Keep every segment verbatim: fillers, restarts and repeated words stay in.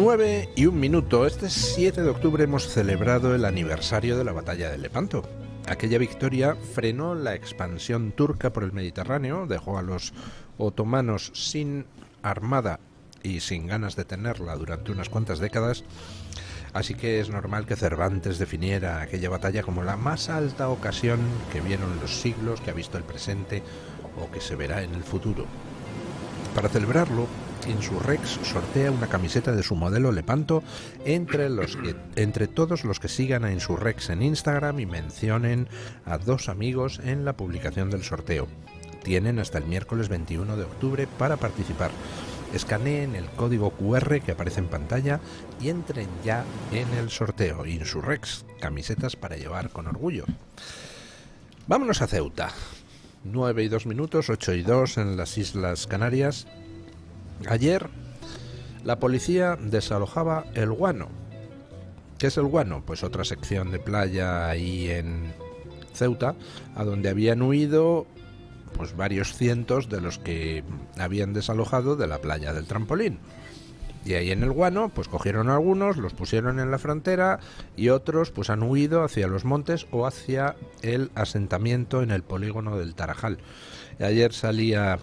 nueve y un minuto. Este siete de octubre hemos celebrado el aniversario de la batalla de Lepanto. Aquella victoria frenó la expansión turca por el Mediterráneo, dejó a los otomanos sin armada y sin ganas de tenerla durante unas cuantas décadas, así que es normal que Cervantes definiera aquella batalla como la más alta ocasión que vieron los siglos, que ha visto el presente o que se verá en el futuro. Para celebrarlo, Insurrex sortea una camiseta de su modelo Lepanto entre, los que, entre todos los que sigan a Insurrex en Instagram y mencionen a dos amigos en la publicación del sorteo. Tienen hasta el miércoles veintiuno de octubre para participar. Escaneen el código cu erre que aparece en pantalla y entren ya en el sorteo. Insurrex, camisetas para llevar con orgullo. Vámonos a Ceuta. nueve y dos minutos, ocho y dos en las Islas Canarias. Ayer la policía desalojaba el Guano. ¿Qué es el Guano? Pues otra sección de playa ahí en Ceuta, a donde habían huido pues varios cientos de los que habían desalojado de la playa del Trampolín. Y ahí en el Guano pues cogieron a algunos, los pusieron en la frontera y otros pues han huido hacia los montes o hacia el asentamiento en el polígono del Tarajal. Y ayer salía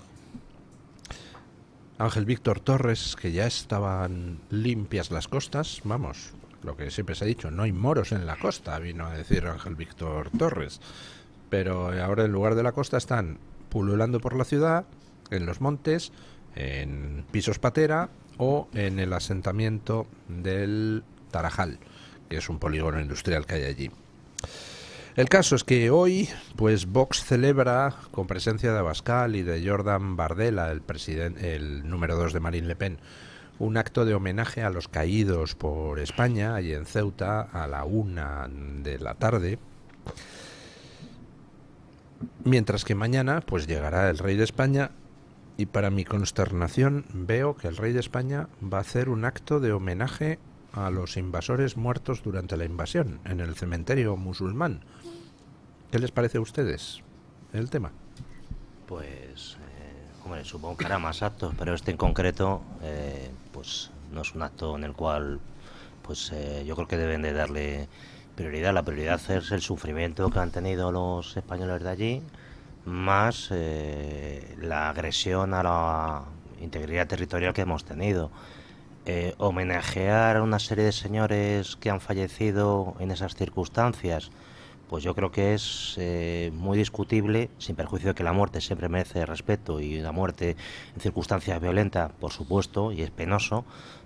Ángel Víctor Torres, que ya estaban limpias las costas, vamos, lo que siempre se ha dicho, no hay moros en la costa, vino a decir Ángel Víctor Torres, pero ahora en lugar de la costa están pululando por la ciudad, en los montes, en pisos patera o en el asentamiento del Tarajal, que es un polígono industrial que hay allí. El caso es que hoy, pues Vox celebra, con presencia de Abascal y de Jordan Bardella, el presidente, el número dos de Marine Le Pen, un acto de homenaje a los caídos por España, allí en Ceuta, a la una de la tarde. Mientras que mañana, pues llegará el rey de España y para mi consternación veo que el rey de España va a hacer un acto de homenaje a los invasores muertos durante la invasión en el cementerio musulmán. ¿Qué les parece a ustedes el tema? Pues, eh, hombre, supongo que hará más actos, pero este en concreto, eh, pues no es un acto en el cual, pues eh, yo creo que deben de darle prioridad. La prioridad es el sufrimiento que han tenido los españoles de allí, más eh, la agresión a la integridad territorial que hemos tenido. Eh, homenajear a una serie de señores que han fallecido en esas circunstancias, pues yo creo que es eh, muy discutible, sin perjuicio de que la muerte siempre merece respeto y la muerte en circunstancias violentas, por supuesto, y es penoso,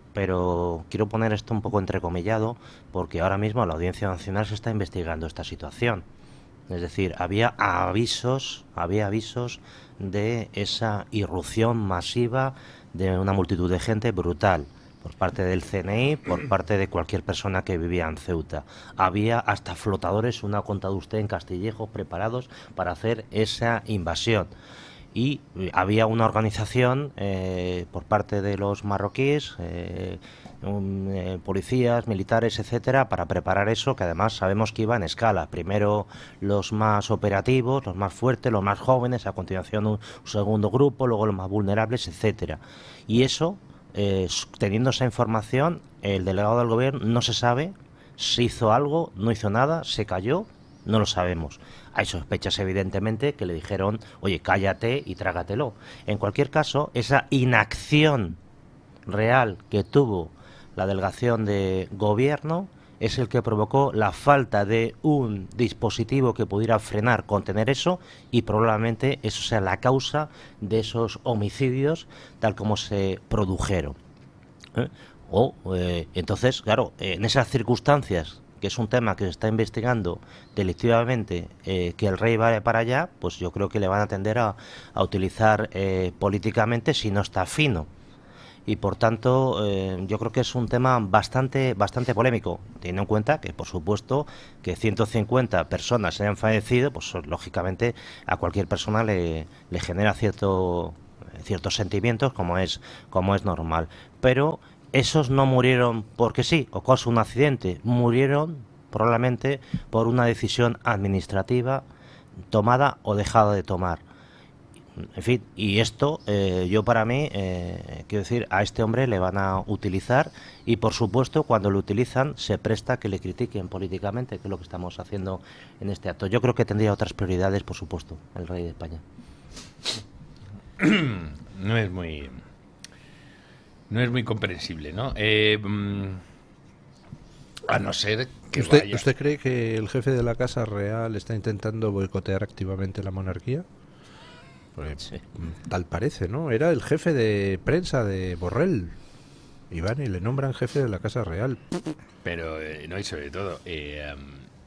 pero quiero poner esto un poco entrecomillado porque ahora mismo la Audiencia Nacional se está investigando esta situación. Es decir, había avisos, había avisos de esa irrupción masiva de una multitud de gente brutal, por parte del ce ene i, por parte de cualquier persona que vivía en Ceuta. Había hasta flotadores, una ha contado usted, en Castillejo, preparados para hacer esa invasión. Y había una organización eh, por parte de los marroquíes, eh, un, eh, policías, militares, etcétera, para preparar eso, que además sabemos que iba en escala. Primero los más operativos, los más fuertes, los más jóvenes, a continuación un, un segundo grupo, luego los más vulnerables, etcétera. Y eso, eh, teniendo esa información, el delegado del gobierno no se sabe si hizo algo, no hizo nada, se cayó, no lo sabemos. Hay sospechas, evidentemente, que le dijeron, oye, cállate y trágatelo. En cualquier caso, esa inacción real que tuvo la delegación de gobierno es el que provocó la falta de un dispositivo que pudiera frenar, contener eso, y probablemente eso sea la causa de esos homicidios tal como se produjeron. ¿Eh? O, eh, entonces, claro, en esas circunstancias, que es un tema que se está investigando delictivamente, eh, que el rey vaya para allá, pues yo creo que le van a tender a, a utilizar eh, políticamente si no está fino. Y por tanto, eh, yo creo que es un tema bastante bastante polémico, teniendo en cuenta que, por supuesto, que ciento cincuenta personas hayan fallecido, pues lógicamente a cualquier persona le, le genera cierto ciertos sentimientos, como es como es normal. Pero esos no murieron porque sí, o causó un accidente, murieron probablemente por una decisión administrativa tomada o dejada de tomar. En fin, y esto, eh, yo para mí, eh, quiero decir, a este hombre le van a utilizar y, por supuesto, cuando lo utilizan, se presta que le critiquen políticamente, que es lo que estamos haciendo en este acto. Yo creo que tendría otras prioridades, por supuesto, el rey de España. No es muy... No es muy comprensible, ¿no? Eh, a no ser que ¿Usted, vaya... ¿Usted cree que el jefe de la Casa Real está intentando boicotear activamente la monarquía? Pues, Sí. tal parece, ¿no? Era el jefe de prensa de Borrell, Iván, y le nombran jefe de la Casa Real. Pero, eh, no, y sobre todo, eh, um,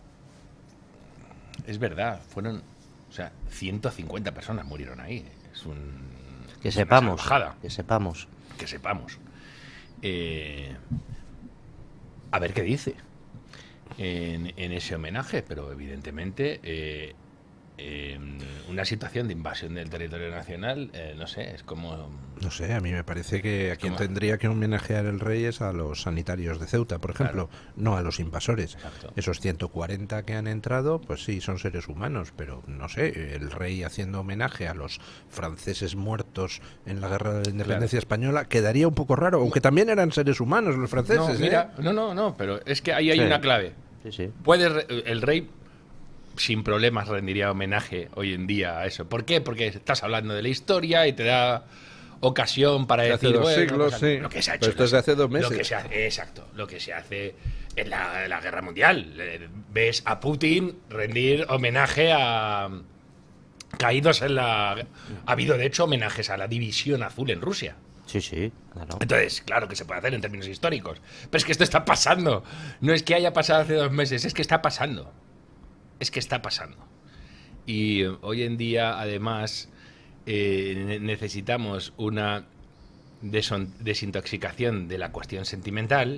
es verdad, fueron, o sea, ciento cincuenta personas murieron ahí. Es un... Que es una sepamos, salvajada. que sepamos. Que sepamos. Eh, a ver qué dice en, en ese homenaje, pero evidentemente eh, eh, una situación de invasión del territorio nacional, eh, no sé, es como... No sé, a mí me parece que a quien ¿Cómo? tendría que homenajear el rey es a los sanitarios de Ceuta, por ejemplo, Claro. no a los invasores. Exacto. Esos ciento cuarenta que han entrado, pues sí, son seres humanos, pero no sé, el rey haciendo homenaje a los franceses muertos en la guerra de la independencia española quedaría un poco raro, aunque también eran seres humanos los franceses. No, ¿eh? mira, no, no, no, pero es que ahí hay Sí. una clave. Sí, sí. Puede re- el rey sin problemas rendiría homenaje hoy en día a eso. ¿Por qué? Porque estás hablando de la historia y te da ocasión para De hace decir, dos bueno, siglos, pues, sí. lo que se ha Pero hecho esto es de hace dos meses. Lo que se hace, exacto, lo que se hace en la, en la guerra mundial. Eh, Ves a Putin rendir homenaje a caídos en la... Ha habido, de hecho, homenajes a la División Azul en Rusia. Sí, sí, claro. Entonces, claro que se puede hacer en términos históricos. Pero es que esto está pasando. No es que haya pasado hace dos meses, es que está pasando. Es que está pasando. Y eh, hoy en día, además, eh, ne- necesitamos una deson- desintoxicación de la cuestión sentimental.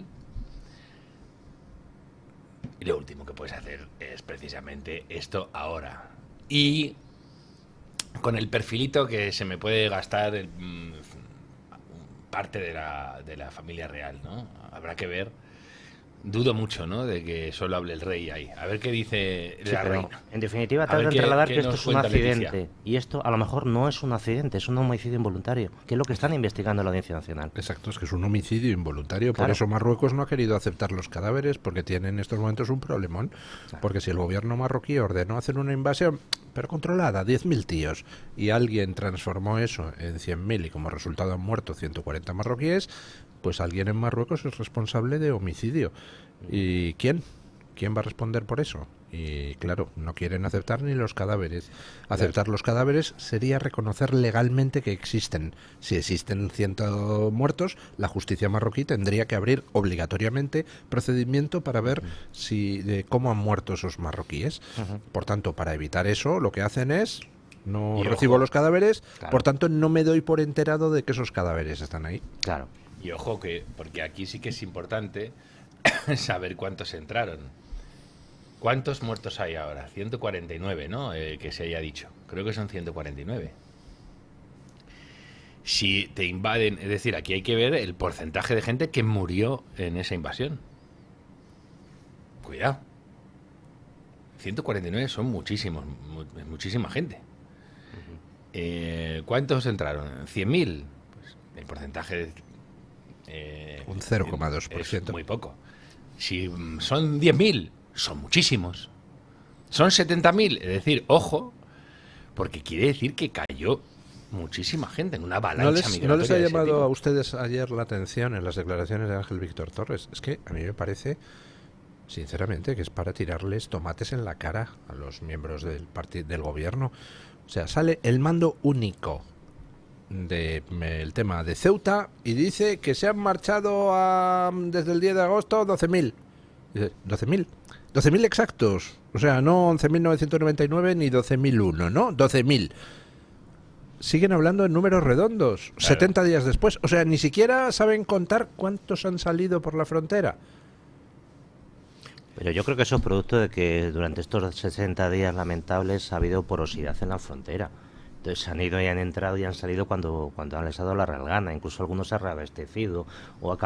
Y lo último que puedes hacer es precisamente esto ahora. Y con el perfilito que se me puede gastar el, mm, parte de la, de la familia real, ¿no? Habrá que ver. Dudo mucho, ¿no? De que solo hable el rey ahí. A ver qué dice Sí, la pero reina. en definitiva A te ver de qué- trasladar qué que esto nos es un cuenta accidente. Leticia. Y esto a lo mejor no es un accidente, es un homicidio involuntario, que es lo que están investigando en la Audiencia Nacional. Exacto, es que es un homicidio involuntario. Por Claro. eso Marruecos no ha querido aceptar los cadáveres, porque tiene en estos momentos un problemón. Porque si el gobierno marroquí ordenó hacer una invasión, pero controlada, diez mil tíos, y alguien transformó eso en cien mil y como resultado han muerto ciento cuarenta marroquíes, pues alguien en Marruecos es responsable de homicidio. ¿Y quién? ¿Quién va a responder por eso? Y claro, no quieren aceptar ni los cadáveres. Aceptar los cadáveres sería reconocer legalmente que existen. Si existen ciento muertos, la justicia marroquí tendría que abrir obligatoriamente procedimiento para ver si de cómo han muerto esos marroquíes. Ujú. Por tanto, para evitar eso, lo que hacen es no Y recibo ojo. los cadáveres, Claro. por tanto no me doy por enterado de que esos cadáveres están ahí. Claro. Y ojo que, porque aquí sí que es importante saber cuántos entraron. ¿Cuántos muertos hay ahora? ciento cuarenta y nueve, ¿no? Eh, que se haya dicho. Creo que son ciento cuarenta y nueve. Si te invaden, es decir, aquí hay que ver el porcentaje de gente que murió en esa invasión. Cuidado. ciento cuarenta y nueve son muchísimos, mu- muchísima gente. Eh, ¿Cuántos entraron? ¿cien mil? Pues el porcentaje... eh, Un cero coma dos por ciento. es muy poco. Si mm, son diez mil, son muchísimos. Son setenta mil, es decir, ojo, porque quiere decir que cayó muchísima gente en una avalancha ¿No les, ¿No migratoria les ha de ese llamado tipo. a ustedes ayer la atención en las declaraciones de Ángel Víctor Torres? Es que a mí me parece, sinceramente, que es para tirarles tomates en la cara a los miembros del partido del gobierno. O sea, sale el mando único del tema de Ceuta y dice que se han marchado a, desde el diez de agosto doce mil. ¿doce mil? doce mil exactos. O sea, no once mil novecientos noventa y nueve ni doce mil uno, ¿no? doce mil. Siguen hablando en números redondos, Claro. setenta días después. O sea, ni siquiera saben contar cuántos han salido por la frontera. Pero yo creo que eso es producto de que durante estos sesenta días lamentables ha habido porosidad en la frontera. Entonces han ido y han entrado y han salido cuando, cuando han les ha dado la real gana. Incluso algunos se han reabastecido o ha